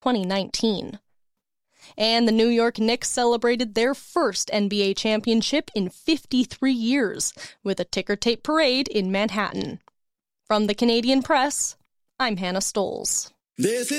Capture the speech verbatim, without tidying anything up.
twenty nineteen. And the New York Knicks celebrated their first N B A championship in fifty-three years with a ticker tape parade in Manhattan. From the Canadian Press, I'm Hannah Stoles. This is